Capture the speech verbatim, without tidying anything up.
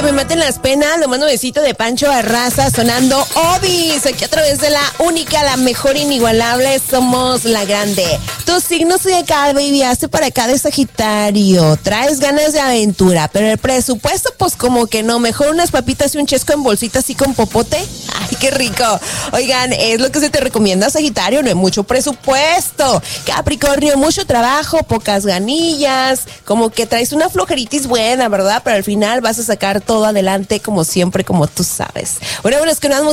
me maten las penas, lo mando besito de Pancho Barraza, sonando Obis, aquí a través de la única, la mejor, inigualable, somos la grande. Tu signo zodiacal, baby, hace para acá de Sagitario, traes ganas de aventura, pero el presupuesto, pues como que no, mejor unas papitas y un chesco en bolsita así con popote. Ay, qué rico. Oigan, es lo que se te recomienda, Sagitario, no hay mucho presupuesto. Capricornio, mucho trabajo, pocas ganillas, como que traes una flojeritis buena, ¿verdad? Pero al final vas a sacar todo adelante como siempre, como tú sabes. Bueno, bueno, es que no